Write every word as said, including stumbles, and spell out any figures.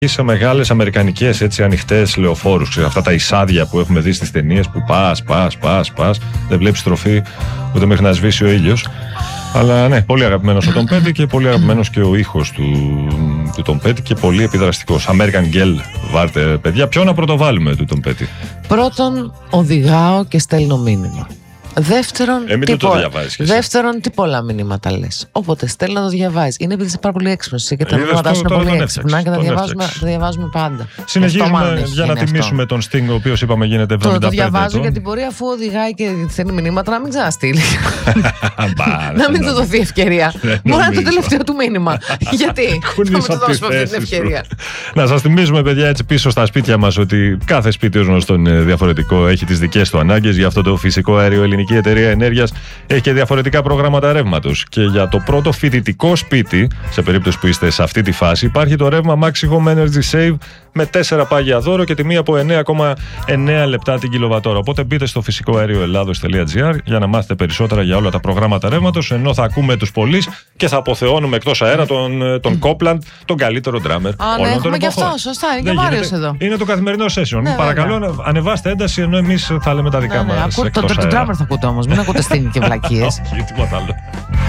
σε μεγάλες αμερικανικές έτσι ανοιχτές λεωφόρους. Αυτά τα εισάδια που έχουμε δει στις ταινίες που πας, πας, πας, πας. Δεν βλέπεις τροφή ούτε μέχρι να σβήσει ο ήλιος. Αλλά ναι, πολύ αγαπημένος ο Tom Petty και πολύ αγαπημένος και ο ήχος του, του Tom Petty και πολύ επιδραστικός. American Girl, βάρτε παιδιά. Ποιο να πρωτοβάλουμε του Tom Petty? Πρώτον, οδηγάω και στέλνω μήνυμα. Δεύτερον, ε, τι, πο... Δεύτερον, τι πολλά μηνύματα λες. Όποτε στέλνει να το διαβάζει. Είναι επειδή είσαι πάρα πολύ έξυπνος και τα μηνύματά σου είναι πολύ έξυπνα και τα διαβάζουμε, τα διαβάζουμε πάντα. Συνεχίζουμε για να τιμήσουμε αυτό. Τον Sting, ο οποίος είπαμε γίνεται εβδομήντα πέντε. Το, το διαβάζω γιατί μπορεί αφού οδηγάει και θέλει μηνύματα να μην ξαναστείλει. Να μην του δοθεί ευκαιρία. Μπορεί να είναι το τελευταίο του μήνυμα. Γιατί θα μου του δώσουμε αυτή την ευκαιρία. Να σας θυμίσουμε, παιδιά, έτσι πίσω στα σπίτια μας ότι κάθε σπίτι ως γνωστό είναι διαφορετικό. Έχει τις δικές του ανάγκες. Γι' αυτό το φυσικό αέριο ελληνικό. Η Εταιρεία Ενέργειας έχει και διαφορετικά προγράμματα ρεύματος. Και για το πρώτο φοιτητικό σπίτι, σε περίπτωση που είστε σε αυτή τη φάση, υπάρχει το ρεύμα Maxi Home Energy Save με τέσσερα πάγια δώρο και τιμή από εννέα κόμμα εννέα λεπτά την κιλοβατόρα. Οπότε μπείτε στο φυσικό αέριο ελλάδος τελεία τζι άρ για να μάθετε περισσότερα για όλα τα προγράμματα ρεύματος, ενώ θα ακούμε τους πολλείς και θα αποθεώνουμε εκτός αέρα τον, τον Copland, τον καλύτερο drummer. Α, ναι, έχουμε και αυτό. Σωστά, είναι και ο Μάριος εδώ. Είναι το καθημερινό session. Ναι, παρακαλώ, βέβαια. Ανεβάστε ένταση ενώ εμείς θα λέμε τα δικά ναι, ναι, μας. Το, το, το drummer θα ακούτε όμως, μην ακούτε Sting και βλακίες. Όχι, τίποτα άλλο.